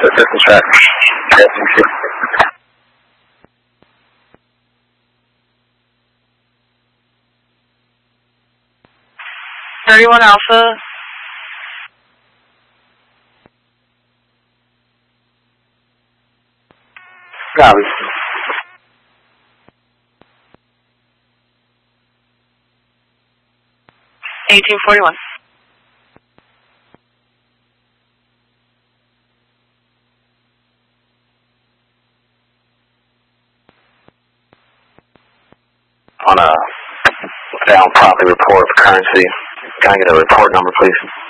Assistance track. 31 Alpha. Copy. 1841. On a down property report of currency. Can I get a report number, please?